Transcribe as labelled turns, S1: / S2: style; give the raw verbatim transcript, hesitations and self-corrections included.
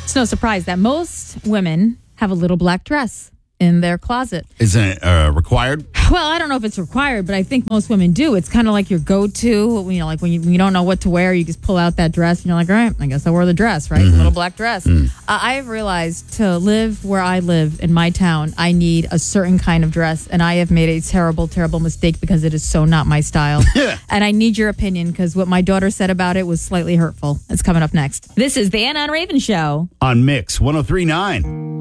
S1: It's no surprise that most women have a little black dress in their closet.
S2: Isn't it uh, required?
S1: Well, I don't know if it's required, but I think most women do. It's kind of like your go-to. You know, like when you, when you don't know what to wear, you just pull out that dress and you're like, all right, I guess I wore the dress, right? Mm-hmm. The little black dress. Mm. Uh, I have realized to live where I live in my town, I need a certain kind of dress, and I have made a terrible, terrible mistake because it is so not my style. And I need your opinion because what my daughter said about it was slightly hurtful. It's coming up next. This is the Anna and Raven Show
S2: on Mix one oh three point nine.